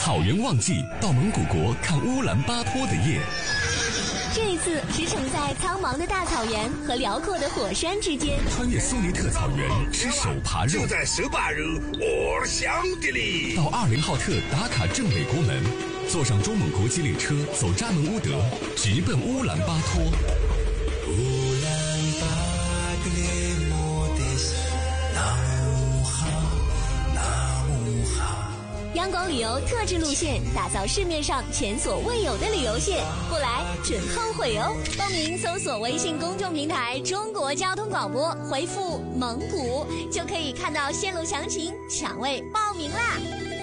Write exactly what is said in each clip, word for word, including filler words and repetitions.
草原旺季，到蒙古国看乌兰巴托的夜。 这一次驰骋在苍茫的大草原和辽阔的火山之间， 穿越苏尼特草原，吃手扒肉， 就在手扒肉我想的里。 到二零浩特打卡正美国门，坐上中蒙国际列车，走扎门乌德，直奔乌兰巴托。乌兰巴格列莫德斯纳姆哈纳姆哈。 央广旅游特制路线，打造市面上前所未有的旅游线，不来准后悔哦！报名搜索微信公众平台中国交通广播，回复蒙古就可以看到线路详情，抢位报名啦！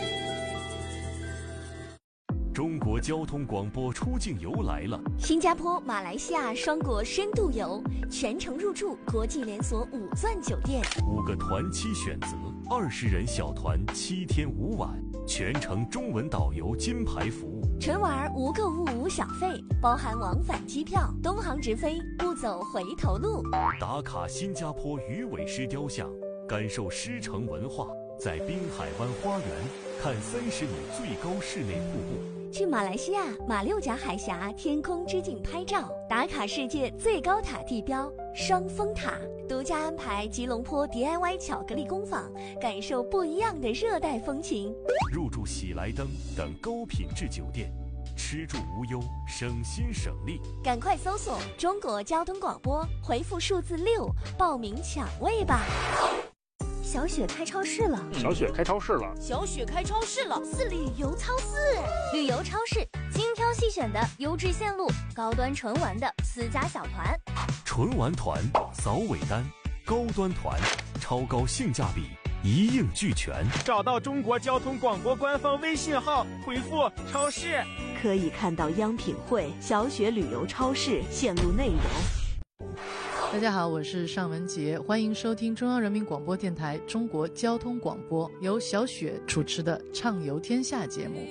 中国交通广播出境游来了， 新加坡、马来西亚双国深度游，全程入住国际连锁五钻酒店， 五个团期选择，二十人小团，七天五晚，全程中文导游金牌服务。 纯玩无购物无小费，包含往返机票，东航直飞，不走回头路。 打卡新加坡鱼尾狮雕像，感受狮城文化，在滨海湾花园看三十米最高室内瀑布。 去马来西亚马六甲海峡天空之镜拍照，打卡世界最高塔地标双峰塔，独家安排吉隆坡 D I Y 巧克力工坊，感受不一样的热带风情。 入住喜来登等高品质酒店，吃住无忧，省心省力。 赶快搜索中国交通广播，回复数字六报名抢位吧。小雪开超市了， 小雪开超市了， 小雪开超市了， 是旅游超市， 旅游超市，精挑细选的优质线路，高端纯玩的私家小团， 纯玩团扫尾单，高端团超高性价比，一应俱全。 找到中国交通广播官方微信号，回复超市， 可以看到央品汇、小雪旅游超市线路内容。 大家好，我是尚文杰，欢迎收听中央人民广播电台中国交通广播由小雪主持的《畅游天下》节目。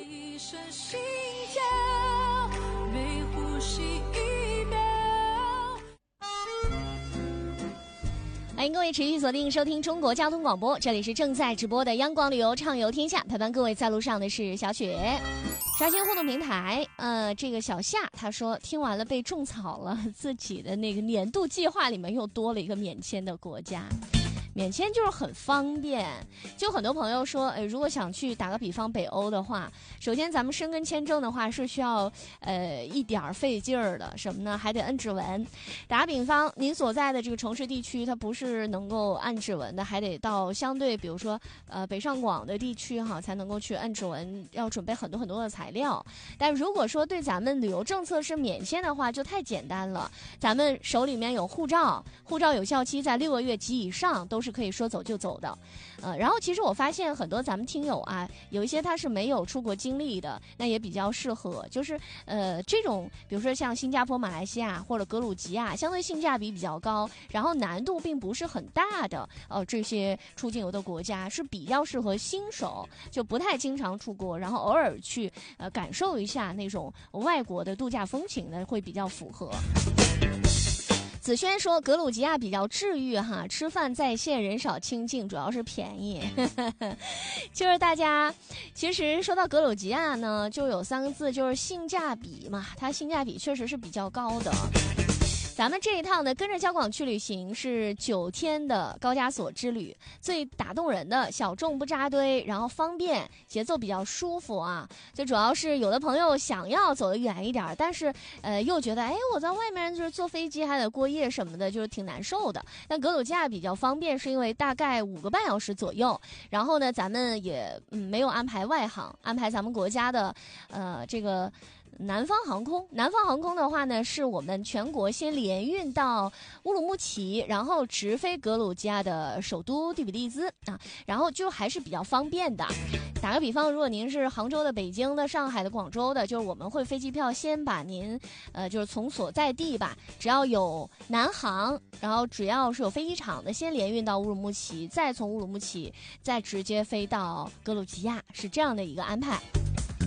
欢迎各位持续锁定收听中国交通广播，这里是正在直播的央广旅游畅游天下，陪伴各位在路上的是小雪。刷新互动平台，呃，这个小夏他说听完了被种草了，自己的那个年度计划里面又多了一个免签的国家。免签就是很方便，就很多朋友说，哎，如果想去打个比方北欧的话，首先咱们申根签证的话是需要呃一点费劲儿的，什么呢？还得摁指纹。打个比方，您所在的这个城市地区它不是能够按指纹的，还得到相对比如说呃北上广的地区哈才能够去摁指纹，要准备很多很多的材料。但如果说对咱们旅游政策是免签的话，就太简单了，咱们手里面有护照，护照有效期在六个月及以上都是可以说走就走的。呃，然后其实我发现很多咱们听友啊，有一些他是没有出国经历的，那也比较适合，就是呃这种比如说像新加坡、马来西亚或者格鲁吉亚，相对性价比比较高，然后难度并不是很大的呃这些出境游的国家是比较适合新手，就不太经常出国，然后偶尔去呃感受一下那种外国的度假风情呢，会比较符合。子轩说格鲁吉亚比较治愈哈，吃饭在线，人少清静，主要是便宜。就是大家其实说到格鲁吉亚呢，就有三个字，就是性价比嘛，它性价比确实是比较高的。咱们这一趟呢，跟着交广去旅行是九天的高加索之旅，最打动人的小众不扎堆，然后方便，节奏比较舒服啊。就主要是有的朋友想要走得远一点，但是呃又觉得哎我在外面就是坐飞机还得过夜什么的，就是挺难受的。但格鲁吉亚比较方便，是因为大概五个半小时左右，然后呢咱们也嗯没有安排外航，安排咱们国家的呃这个。南方航空，南方航空的话呢，是我们全国先联运到乌鲁木齐，然后直飞格鲁吉亚的首都第比利兹啊，然后就还是比较方便的。打个比方，如果您是杭州的、北京的、上海的、广州的，就是我们会飞机票先把您，呃，就是从所在地吧，只要有南航，然后只要是有飞机场的，先联运到乌鲁木齐，再从乌鲁木齐再直接飞到格鲁吉亚，是这样的一个安排。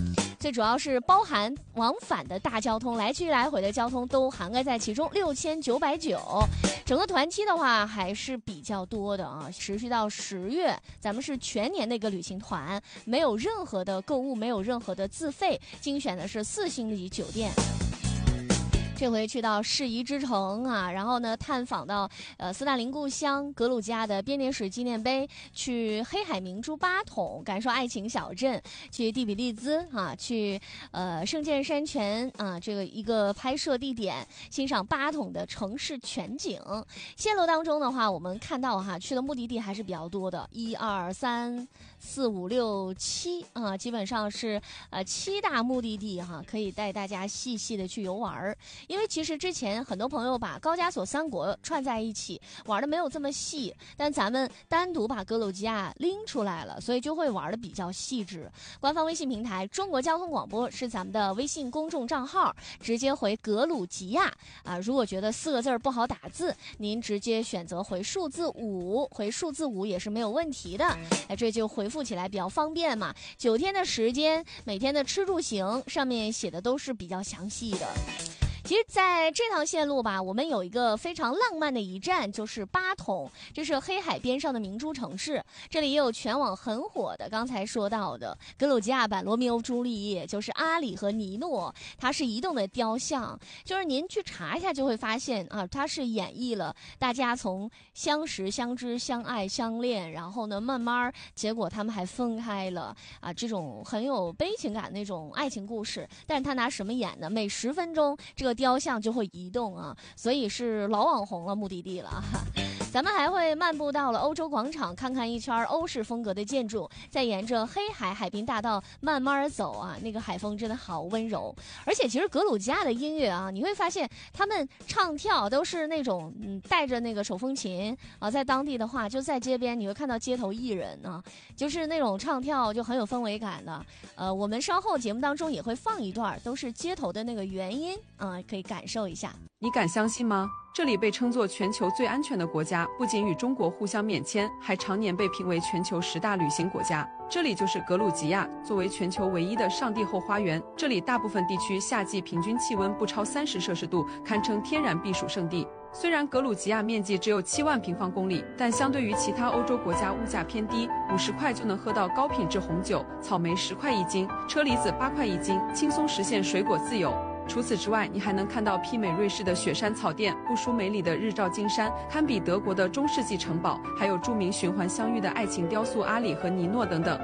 最主要是包含往返的大交通，来去来回的交通都涵盖在其中，六千九百九。整个团期的话还是比较多的啊，持续到十月，咱们是全年的一个旅行团，没有任何的购物，没有任何的自费，精选的是四星级酒店。这回去到适宜之城啊，然后呢探访到呃斯大林故乡格鲁吉亚的编年史纪念碑，去黑海明珠八筒感受爱情小镇，去第比利兹啊，去呃圣剑山泉啊这个一个拍摄地点，欣赏八筒的城市全景。线路当中的话，我们看到哈去的目的地还是比较多的，一二三四五六七啊，基本上是呃七大目的地哈，可以带大家细细的去游玩。因为其实之前很多朋友把高加索三国串在一起玩的没有这么细，但咱们单独把格鲁吉亚拎出来了，所以就会玩的比较细致。官方微信平台中国交通广播是咱们的微信公众账号，直接回格鲁吉亚啊。如果觉得四个字不好打字，您直接选择回数字五，回数字五也是没有问题的。哎，这就回复起来比较方便嘛。九天的时间，每天的吃住行上面写的都是比较详细的。其实在这趟线路吧，我们有一个非常浪漫的一站，就是八筒，这是黑海边上的明珠城市。这里也有全网很火的，刚才说到的格鲁吉亚版罗密欧朱丽叶，就是阿里和尼诺，它是移动的雕像，就是您去查一下就会发现啊，它是演绎了大家从相识、相知、相爱、相恋，然后呢慢慢结果他们还分开了啊，这种很有悲情感那种爱情故事。但是他拿什么演呢？每十分钟这个雕像就会移动啊，所以是老网红了，目的地了哈。咱们还会漫步到了欧洲广场，看看一圈欧式风格的建筑，再沿着黑海海滨大道慢慢走啊，那个海风真的好温柔。而且其实格鲁吉亚的音乐啊，你会发现他们唱跳都是那种嗯带着那个手风琴啊，在当地的话就在街边你会看到街头艺人啊，就是那种唱跳就很有氛围感的。呃，我们稍后节目当中也会放一段，都是街头的那个原音啊，可以感受一下。 你敢相信吗？这里被称作全球最安全的国家，不仅与中国互相免签，还常年被评为全球十大旅行国家。这里就是格鲁吉亚，作为全球唯一的上帝后花园，这里大部分地区夏季平均气温不超三十摄氏度，堪称天然避暑胜地。虽然格鲁吉亚面积只有七万平方公里，但相对于其他欧洲国家物价偏低，五十块就能喝到高品质红酒，草莓十块一斤，车厘子八块一斤，轻松实现水果自由。除此之外，你还能看到媲美瑞士的雪山草甸，不输梅里的日照金山，堪比德国的中世纪城堡，还有著名循环相遇的爱情雕塑阿里和尼诺等等。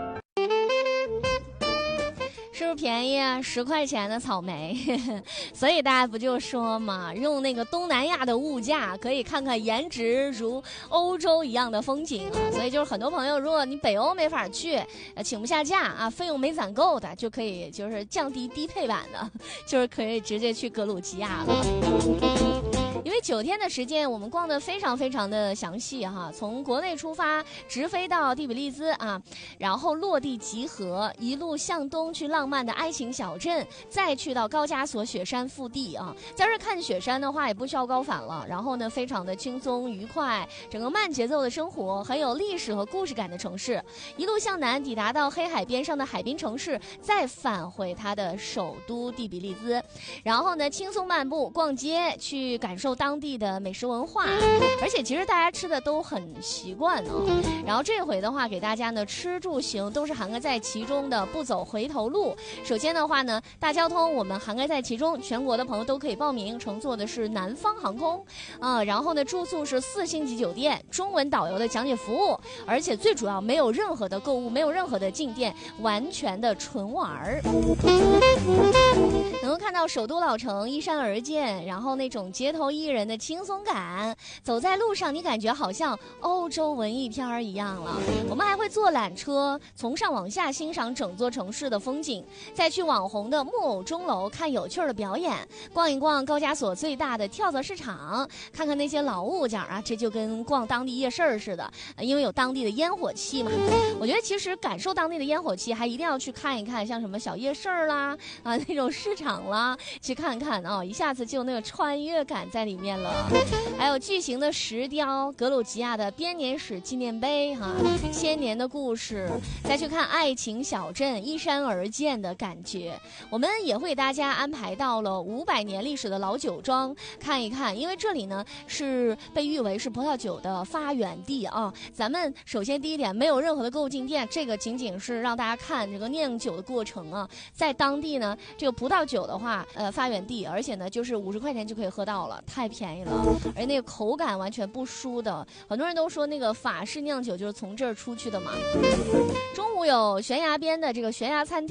是不是便宜啊？十块钱的草莓，所以大家不就说嘛，用那个东南亚的物价可以看看颜值如欧洲一样的风景啊。所以就是很多朋友，如果你北欧没法去，呃，请不下假啊，费用没攒够的，就可以就是降低低配版的，就是可以直接去格鲁吉亚了。因为九天的时间，我们逛得非常非常的详细哈，从国内出发，直飞到第比利兹啊，然后落地集合，一路向东去浪漫的爱情小镇，再去到高加索雪山腹地啊。在这看雪山的话，也不需要高反了，然后呢，非常的轻松愉快，整个慢节奏的生活，很有历史和故事感的城市。一路向南，抵达到黑海边上的海滨城市，再返回它的首都第比利兹，然后呢，轻松漫步逛街，去感受当地的美食文化，而且其实大家吃的都很习惯哦。然后这回的话，给大家呢吃住行都是涵盖在其中的，不走回头路。首先的话呢，大交通我们涵盖在其中，全国的朋友都可以报名，乘坐的是南方航空啊。然后呢，住宿是四星级酒店，中文导游的讲解服务，而且最主要没有任何的购物，没有任何的进店，完全的纯玩儿。能够看到首都老城依山而建，然后那种街头艺人的轻松感，走在路上你感觉好像欧洲文艺片儿一样了。我们还会坐缆车从上往下欣赏整座城市的风景，再去网红的木偶钟楼看有趣的表演，逛一逛高加索最大的跳蚤市场，看看那些老物件啊，这就跟逛当地夜市似的，因为有当地的烟火气嘛。我觉得其实感受当地的烟火气还一定要去看一看，像什么小夜市啦啊那种市场啦，去看看啊，一下子就那个穿越感在里面了。还有巨型的石雕，格鲁吉亚的编年史纪念碑哈，千年的故事，再去看爱情小镇，依山而建的感觉。我们也会给大家安排到了五百年历史的老酒庄看一看，因为这里呢是被誉为是葡萄酒的发源地啊。咱们首先第一点，没有任何的购进店，这个仅仅是让大家看这个酿酒的过程啊。在当地呢，这个葡萄酒的话，呃，发源地，而且呢就是五十块钱就可以喝到了，太便宜了，而那个口感完全不输的。很多人都说那个法式酿酒就是从这儿出去的嘛。中午有悬崖边的这个悬崖餐厅。